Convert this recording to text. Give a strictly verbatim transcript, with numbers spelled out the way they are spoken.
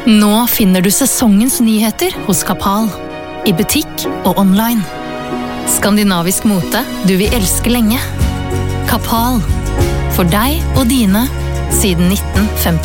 Nå finner du sesongens nyheter hos Kapal, i butikk og online. Skandinavisk mote du vil elske lenge. Kapal, for deg og dine, siden nitten femti.